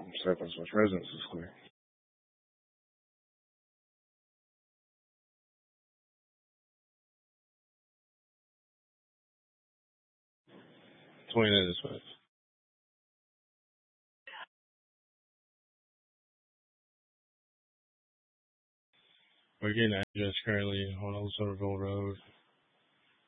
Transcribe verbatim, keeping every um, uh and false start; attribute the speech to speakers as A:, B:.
A: Southwest residence is clear. twenty-nine dispatch. We're getting an address currently on Old Somerville Road.